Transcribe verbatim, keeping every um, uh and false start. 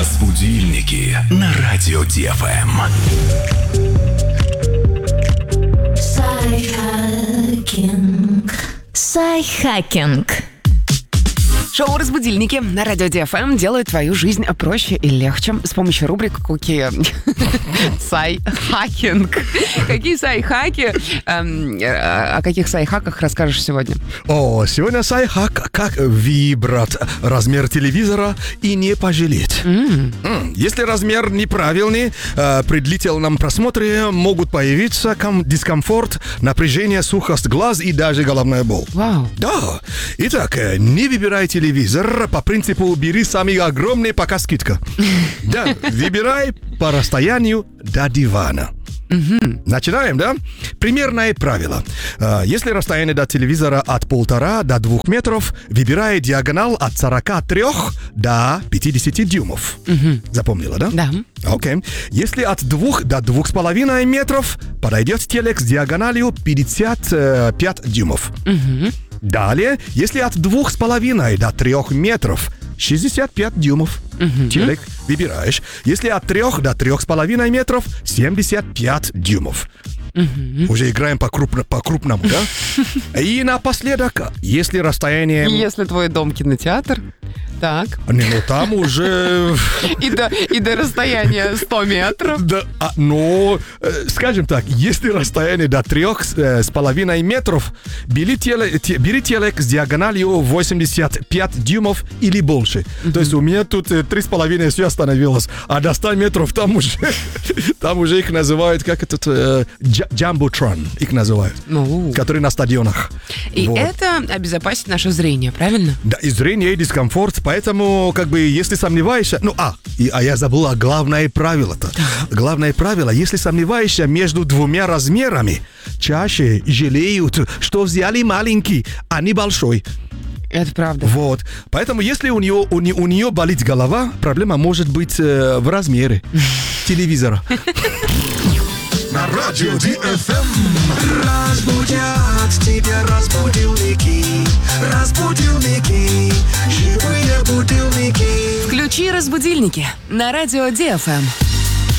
Разбудильники на радио ди эф эм. Сайхакинг. Сайхакинг. Шоу «Разбудильники» на радио ди эф эм делает твою жизнь проще и легче с помощью рубрик «Какие сайхакинг». Какие сайхаки? Эм, о каких сайхаках расскажешь сегодня? О, сегодня сайхак, как выбрать размер телевизора и не пожалеть. Mm. Mm. Если размер неправильный, э, при длительном просмотре могут появиться ком- дискомфорт, напряжение, сухость глаз и даже головная боль. Вау. Да. Итак, э, не выбирай телевизор по принципу «бери самый огромный, пока скидка». Да, выбирай по расстоянию до дивана. Mm-hmm. Начинаем, да? Примерное правило. Если расстояние до телевизора от полтора до двух метров, выбирай диагональ от сорока трёх до пятидесяти дюймов. Mm-hmm. Запомнила, да? Да. Окей. Okay. Если от двух до двух с половиной метров, подойдет телек с диагональю пятьдесят пять дюймов. Mm-hmm. Далее, если от двух с половиной до трех метров, шестьдесят пять дюймов. Uh-huh. Телек выбираешь. Если от трех до трех с половиной метров, семьдесят пять дюймов. Uh-huh. Уже играем по, крупно, по крупному, да? И напоследок, если расстояние... Если твой дом кинотеатр, так. Не, ну там уже... И до, и до расстояния сто метров. Да, а, ну, э, скажем так, если расстояние до трех э, с половиной метров, бери, теле, те, бери телек с диагональю восемьдесят пять дюймов или больше. Mm-hmm. То есть у меня тут э, три с половиной все остановилось, а до ста метров там уже, там уже их называют, как этот, э, джамботрон, их называют, ну. которые на стадионах. И вот. Это обезопасит наше зрение, правильно? Да, и зрение, и дискомфорт. Поэтому, как бы, если сомневаешься... Ну, а, и, а я забыла главное правило-то. Главное правило, если сомневаешься между двумя размерами, чаще жалеют, что взяли маленький, а не большой. Это правда. Вот. Поэтому, если у нее, у, у нее болит голова, проблема может быть э, в размере телевизора. На радио ди эф эм разбудят тебя разбудилники, разбудилники, живые будильники. Включи «Разбудильники» на радио ди эф эм.